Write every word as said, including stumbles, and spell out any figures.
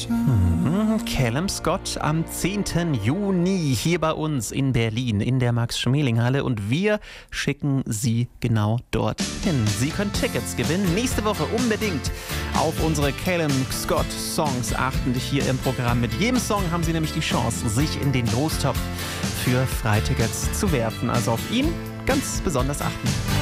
Mhm. Callum Scott am zehnten Juni hier bei uns in Berlin in der Max-Schmeling-Halle und wir schicken Sie genau dorthin. Sie können Tickets gewinnen. Nächste Woche unbedingt auf unsere Callum Scott Songs achten hier im Programm. Mit jedem Song haben Sie nämlich die Chance, sich in den Lostopf für Freitickets zu werfen. Also auf ihn ganz besonders achten.